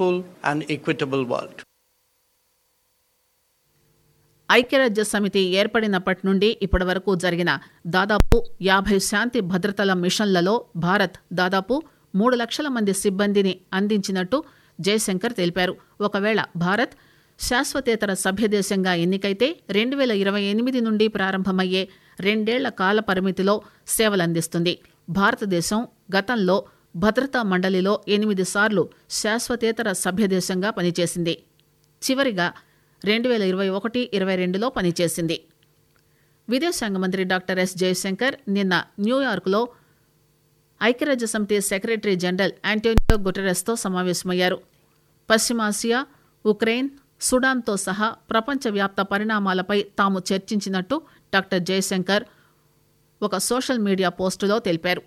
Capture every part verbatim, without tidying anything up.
peaceful and equitable world. ఐక్యరాజ్య సమితి ఏర్పడినప్పటి నుండి ఇప్పటి వరకు జరిగిన దాదాపు యాభై శాంతి భద్రతల మిషన్లలో భారత్ దాదాపు మూడు లక్షల మంది సిబ్బందిని అందించినట్టు జయశంకర్ తెలిపారు. ఒకవేళ భారత్ శాశ్వతేతర సభ్యదేశంగా ఎన్నికైతే రెండు వేల ఇరవై ఎనిమిది నుండి ప్రారంభమయ్యే రెండేళ్ల కాల పరిమితిలో సేవలందిస్తుంది. భారతదేశం గతంలో భద్రతా మండలిలో ఎనిమిది సార్లు శాశ్వతేతర సభ్యదేశంగా పనిచేసింది. చివరిగా రెండు వేల ఇరవై ఒకటి ఇరవై రెండులో పనిచేసింది. విదేశాంగ మంత్రి డాక్టర్ ఎస్ జయశంకర్ నిన్న న్యూయార్క్లో ఐక్యరాజ్య సమితి సెక్రటరీ జనరల్ ఆంటోనియో గుటెరస్తో సమావేశమయ్యారు. పశ్చిమాసియా, ఉక్రెయిన్, సుడాన్తో సహా ప్రపంచవ్యాప్త పరిణామాలపై తాము చర్చించినట్టు డాక్టర్ జయశంకర్ ఒక సోషల్ మీడియా పోస్టులో తెలిపారు.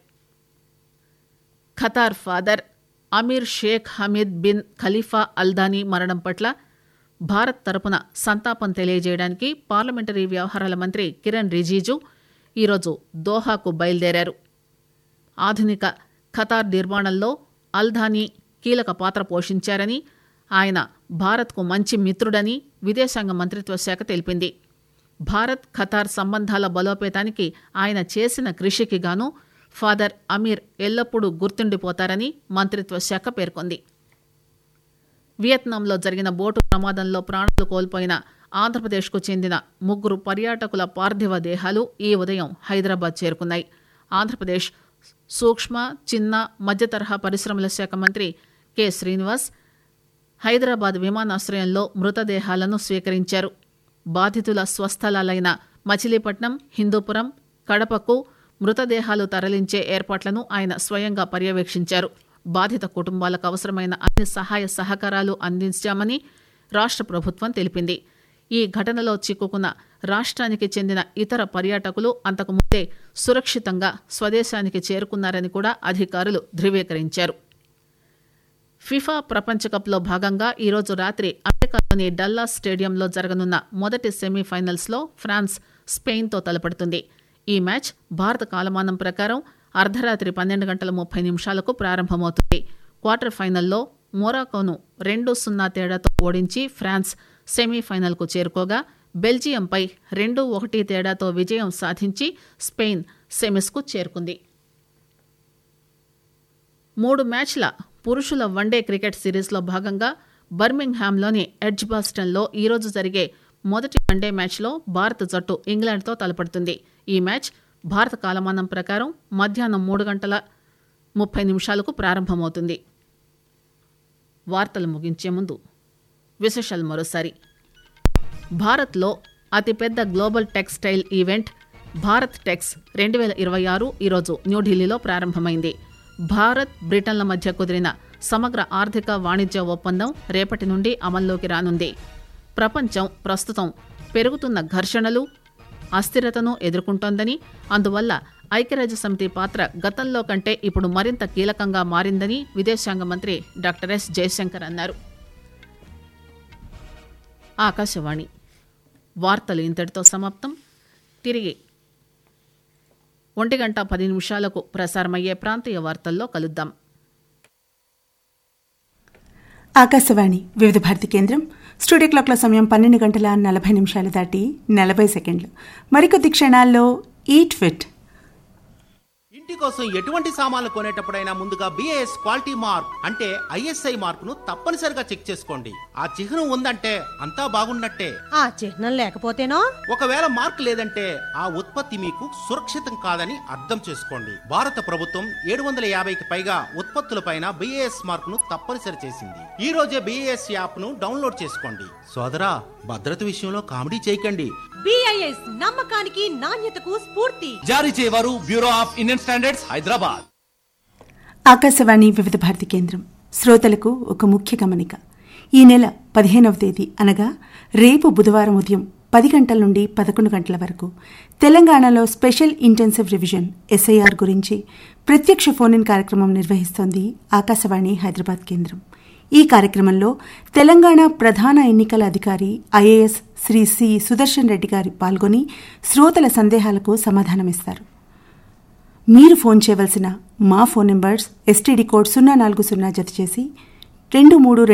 Qatar father Aamir Sheikh Hamid bin Khalifa అల్దానీ మరణం పట్ల భారత్ తరపున సంతాపం తెలియజేయడానికి పార్లమెంటరీ వ్యవహారాల మంత్రి కిరణ్ రిజిజు ఈరోజు దోహాకు బయలుదేరారు. ఆధునిక ఖతార్ నిర్మాణంలో అల్దానీ కీలక పాత్ర పోషించారని, ఆయన భారత్కు మంచి మిత్రుడని విదేశాంగ మంత్రిత్వ శాఖ తెలిపింది. భారత్ ఖతార్ సంబంధాల బలోపేతానికి ఆయన చేసిన కృషికి గాను ఫాదర్ అమీర్ ఎల్లప్పుడూ గుర్తుండిపోతారని మంత్రిత్వ శాఖ పేర్కొంది. వియత్నాంలో జరిగిన బోటు ప్రమాదంలో ప్రాణాలు కోల్పోయిన ఆంధ్రప్రదేశ్కు చెందిన ముగ్గురు పర్యాటకుల పార్థివ దేహాలు ఈ ఉదయం హైదరాబాద్ చేరుకున్నాయి. ఆంధ్రప్రదేశ్ సూక్ష్మ, చిన్న, మధ్యతరహా పరిశ్రమల శాఖ మంత్రి కె శ్రీనివాస్ హైదరాబాద్ విమానాశ్రయంలో మృతదేహాలను స్వీకరించారు. బాధితుల స్వస్థలాలైన మచిలీపట్నం, హిందూపురం, కడపకు మృతదేహాలు తరలించే ఏర్పాట్లను ఆయన స్వయంగా పర్యవేక్షించారు. బాధిత కుటుంబాలకు అవసరమైన అన్ని సహాయ సహకారాలు అందించామని రాష్ట్ర ప్రభుత్వం తెలిపింది. ఈ ఘటనలో చిక్కుకున్న రాష్ట్రానికి చెందిన ఇతర పర్యాటకులు అంతకుముందే సురక్షితంగా స్వదేశానికి చేరుకున్నారని కూడా అధికారులు ధృవీకరించారు. ఫిఫా ప్రపంచకప్లో భాగంగా ఈరోజు రాత్రి అమెరికాలోని డల్లాస్ స్టేడియంలో జరగనున్న మొదటి సెమీఫైనల్స్లో ఫ్రాన్స్ స్పెయిన్తో తలపడుతుంది. ఈ మ్యాచ్ భారత కాలమానం ప్రకారం అర్ధరాత్రి పన్నెండు గంటల ముప్పై నిమిషాలకు ప్రారంభమవుతుంది. క్వార్టర్ ఫైనల్లో మొరాకోను రెండు సున్నా తేడాతో ఓడించి ఫ్రాన్స్ సెమీఫైనల్కు చేరుకోగా, బెల్జియంపై రెండు ఒకటి తేడాతో విజయం సాధించి స్పెయిన్ సెమీస్కు చేరుకుంది. మూడు మ్యాచ్ల పురుషుల వన్డే క్రికెట్ సిరీస్లో భాగంగా బర్మింగ్హామ్లోని ఎడ్జ్బాస్టన్లో ఈరోజు జరిగే మొదటి వన్డే మ్యాచ్లో భారత జట్టు ఇంగ్లాండ్తో తలపడుతుంది. ఈ మ్యాచ్ భారత కాలమానం ప్రకారం మధ్యాహ్నం మూడు గంటల ముప్పై నిమిషాలకు ప్రారంభమవుతుంది. వార్తలు ముగించే ముందు విశేషాలు మరోసారి. భారత్లో అతిపెద్ద global textile event Bharat tax రెండు వేల ఇరవై ఆరు ఈరోజు న్యూఢిల్లీలో ప్రారంభమైంది. భారత్, బ్రిటన్ల మధ్య కుదిరిన సమగ్ర ఆర్థిక వాణిజ్య ఒప్పందం రేపటి నుండి అమల్లోకి రానుంది. ప్రపంచం ప్రస్తుతం పెరుగుతున్న ఘర్షణలు, అస్థిరతను ఎదుర్కొంటోందని, అందువల్ల ఐక్యరాజ్య సమితి పాత్ర గతంలో కంటే ఇప్పుడు మరింత కీలకంగా మారిందని విదేశాంగ మంత్రి డాక్టర్ ఎస్ జయశంకర్ అన్నారు. ఆకాశవాణి వార్తలు ఇంతటితో సమాప్తం. తిరిగి ఒంటి గంట పది నిమిషాలకు ప్రసారమయ్యే ప్రాంతీయ వార్తల్లో కలుద్దాం. ఆకాశవాణి వివిధ భారతి కేంద్రం. స్టూడియో క్లాక్ల సమయం పన్నెండు గంటల నలభై నిమిషాలు దాటి నలభై సెకండ్లు. మరికొద్ది క్షణాల్లో ఈట్ ఫిట్. ఇంటి కోసం ఎటువంటి సామాన్లు కొనేటప్పుడైనా ముందుగా బిఏఎస్ క్వాలిటీ మార్క్ అంటే ఐఎస్ఐ మార్కును తప్పనిసరిగా చెక్ చేసుకోండి. ఆ చిహ్నం ఉందంటే అంతా బాగున్నట్టే. ఆ చిహ్నం లేకపోతేనో, ఒకవేళ మార్క్ లేదంటే ఆ ఉత్పత్తి మీకు సురక్షితం కాదని అర్థం చేసుకోండి. భారత ప్రభుత్వం ఏడు వందల యాభైకి పైగా ఉత్పత్తులపైన బిఏఎస్ మార్కును తప్పనిసరి చేసింది. ఈ రోజే బిఏఎస్ యాప్ ను డౌన్లోడ్ చేసుకోండి. సోదరా, భద్రత విషయంలో కామెడీ చేయకండి. బిఐఎస్ నమ్మకానికి, నాణ్యతకు స్ఫూర్తి. జారీ చేయవారు bureau of Indian standards, Hyderabad. Akashvani వివిధ భారతి కేంద్రం. శ్రోతలకు ఒక ముఖ్య గమనిక. ఈ నెల పదిహేనవ తేదీ అనగా రేపు బుధవారం ఉదయం పది గంటల నుండి పదకొండు గంటల వరకు తెలంగాణలో స్పెషల్ ఇంటెన్సివ్ రివిజన్ ఎస్ఐఆర్ గురించి ప్రత్యక్ష ఫోన్ ఇన్ కార్యక్రమం నిర్వహిస్తోంది ఆకాశవాణి హైదరాబాద్ కేంద్రం. ఈ కార్యక్రమంలో తెలంగాణ ప్రధాన ఎన్నికల అధికారి ఐఏఎస్ శ్రీ సి సుదర్శన్ రెడ్డి గారి పాల్గొని శ్రోతల సందేహాలకు సమాధానమిస్తారు. మీరు ఫోన్ చేయవలసిన మా ఫోన్ నెంబర్స్ ఎస్టీడీ కోడ్ సున్నా నాలుగు సున్నా జత చేసి రెండు మూడు